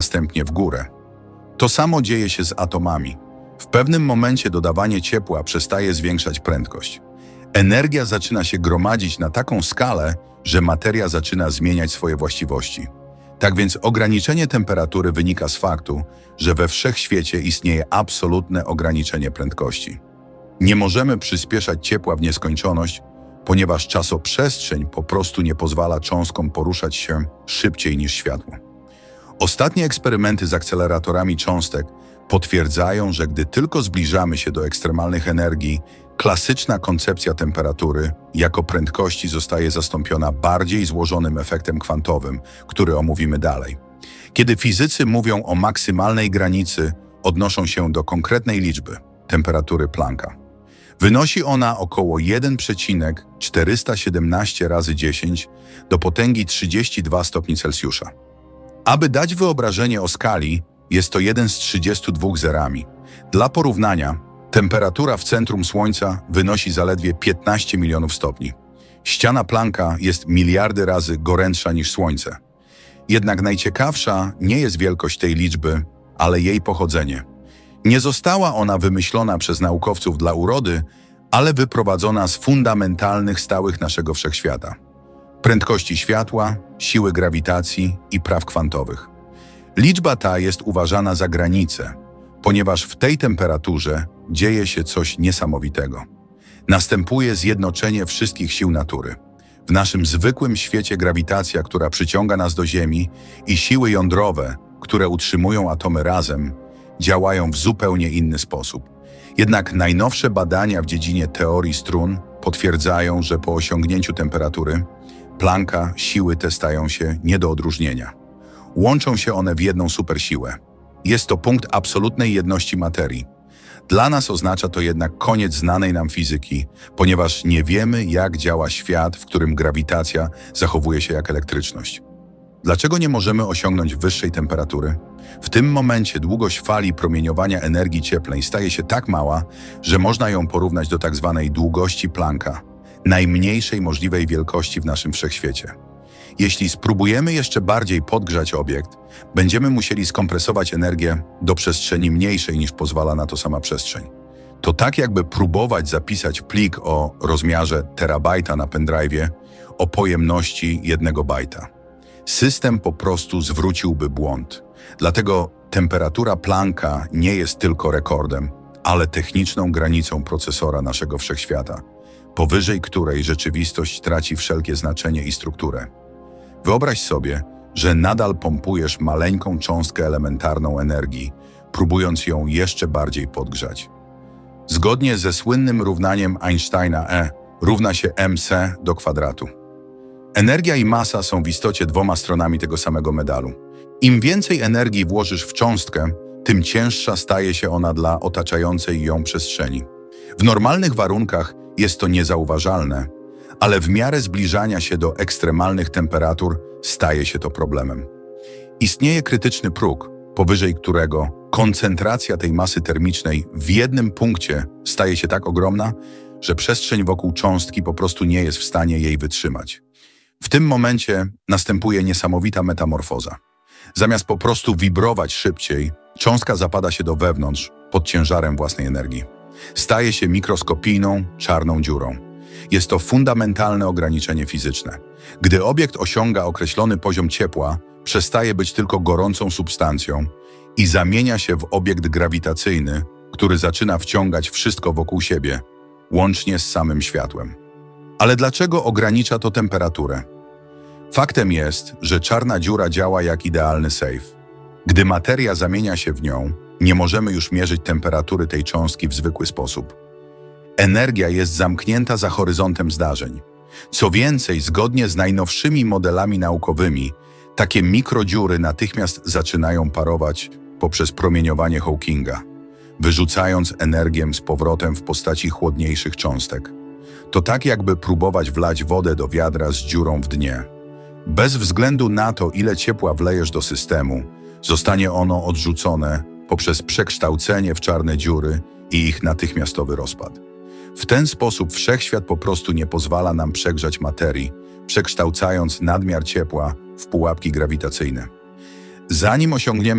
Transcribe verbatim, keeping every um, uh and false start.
następnie w górę. To samo dzieje się z atomami. W pewnym momencie dodawanie ciepła przestaje zwiększać prędkość. Energia zaczyna się gromadzić na taką skalę, że materia zaczyna zmieniać swoje właściwości. Tak więc ograniczenie temperatury wynika z faktu, że we wszechświecie istnieje absolutne ograniczenie prędkości. Nie możemy przyspieszać ciepła w nieskończoność, ponieważ czasoprzestrzeń po prostu nie pozwala cząstkom poruszać się szybciej niż światło. Ostatnie eksperymenty z akceleratorami cząstek potwierdzają, że gdy tylko zbliżamy się do ekstremalnych energii, klasyczna koncepcja temperatury jako prędkości zostaje zastąpiona bardziej złożonym efektem kwantowym, który omówimy dalej. Kiedy fizycy mówią o maksymalnej granicy, odnoszą się do konkretnej liczby – temperatury Plancka. Wynosi ona około jeden przecinek czterysta siedemnaście razy dziesięć do potęgi trzydzieści dwa stopni Celsjusza. Aby dać wyobrażenie o skali, jest to jeden z trzydziestu dwóch zerami. Dla porównania, temperatura w centrum Słońca wynosi zaledwie piętnaście milionów stopni. Ściana Plancka jest miliardy razy gorętsza niż Słońce. Jednak najciekawsza nie jest wielkość tej liczby, ale jej pochodzenie. Nie została ona wymyślona przez naukowców dla urody, ale wyprowadzona z fundamentalnych stałych naszego wszechświata. Prędkości światła, siły grawitacji i praw kwantowych. Liczba ta jest uważana za granicę, ponieważ w tej temperaturze dzieje się coś niesamowitego. Następuje zjednoczenie wszystkich sił natury. W naszym zwykłym świecie grawitacja, która przyciąga nas do Ziemi, i siły jądrowe, które utrzymują atomy razem, działają w zupełnie inny sposób. Jednak najnowsze badania w dziedzinie teorii strun potwierdzają, że po osiągnięciu temperatury Plancka siły te stają się nie do odróżnienia. Łączą się one w jedną supersiłę. Jest to punkt absolutnej jedności materii. Dla nas oznacza to jednak koniec znanej nam fizyki, ponieważ nie wiemy, jak działa świat, w którym grawitacja zachowuje się jak elektryczność. Dlaczego nie możemy osiągnąć wyższej temperatury? W tym momencie długość fali promieniowania energii cieplnej staje się tak mała, że można ją porównać do tak zwanej długości Plancka, najmniejszej możliwej wielkości w naszym wszechświecie. Jeśli spróbujemy jeszcze bardziej podgrzać obiekt, będziemy musieli skompresować energię do przestrzeni mniejszej niż pozwala na to sama przestrzeń. To tak jakby próbować zapisać plik o rozmiarze terabajta na pendrive'ie o pojemności jednego bajta. System po prostu zwróciłby błąd. Dlatego temperatura Plancka nie jest tylko rekordem, ale techniczną granicą procesora naszego wszechświata, powyżej której rzeczywistość traci wszelkie znaczenie i strukturę. Wyobraź sobie, że nadal pompujesz maleńką cząstkę elementarną energii, próbując ją jeszcze bardziej podgrzać. Zgodnie ze słynnym równaniem Einsteina E równa się mc do kwadratu. Energia i masa są w istocie dwoma stronami tego samego medalu. Im więcej energii włożysz w cząstkę, tym cięższa staje się ona dla otaczającej ją przestrzeni. W normalnych warunkach jest to niezauważalne, ale w miarę zbliżania się do ekstremalnych temperatur staje się to problemem. Istnieje krytyczny próg, powyżej którego koncentracja tej masy termicznej w jednym punkcie staje się tak ogromna, że przestrzeń wokół cząstki po prostu nie jest w stanie jej wytrzymać. W tym momencie następuje niesamowita metamorfoza. Zamiast po prostu wibrować szybciej, cząstka zapada się do wewnątrz pod ciężarem własnej energii. Staje się mikroskopijną, czarną dziurą. Jest to fundamentalne ograniczenie fizyczne. Gdy obiekt osiąga określony poziom ciepła, przestaje być tylko gorącą substancją i zamienia się w obiekt grawitacyjny, który zaczyna wciągać wszystko wokół siebie, łącznie z samym światłem. Ale dlaczego ogranicza to temperaturę? Faktem jest, że czarna dziura działa jak idealny sejf. Gdy materia zamienia się w nią, nie możemy już mierzyć temperatury tej cząstki w zwykły sposób. Energia jest zamknięta za horyzontem zdarzeń. Co więcej, zgodnie z najnowszymi modelami naukowymi, takie mikrodziury natychmiast zaczynają parować poprzez promieniowanie Hawkinga, wyrzucając energię z powrotem w postaci chłodniejszych cząstek. To tak jakby próbować wlać wodę do wiadra z dziurą w dnie. Bez względu na to, ile ciepła wlejesz do systemu, zostanie ono odrzucone poprzez przekształcenie w czarne dziury i ich natychmiastowy rozpad. W ten sposób wszechświat po prostu nie pozwala nam przegrzać materii, przekształcając nadmiar ciepła w pułapki grawitacyjne. Zanim osiągniemy